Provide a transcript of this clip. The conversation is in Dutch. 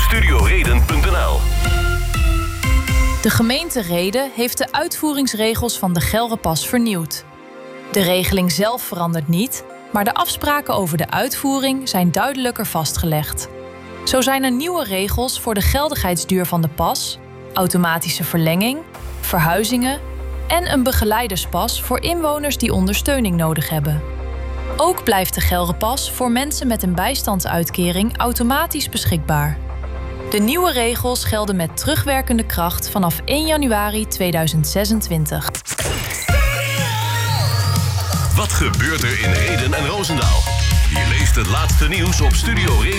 studioreden.nl. De gemeente Rheden heeft de uitvoeringsregels van de Gelrepas vernieuwd. De regeling zelf verandert niet, maar de afspraken over de uitvoering zijn duidelijker vastgelegd. Zo zijn er nieuwe regels voor de geldigheidsduur van de pas, automatische verlenging, verhuizingen en een begeleiderspas voor inwoners die ondersteuning nodig hebben. Ook blijft de Gelrepas voor mensen met een bijstandsuitkering automatisch beschikbaar. De nieuwe regels gelden met terugwerkende kracht vanaf 1 januari 2026. Wat gebeurt er in Rheden en Roosendaal? Je leest het laatste nieuws op Studio Reden.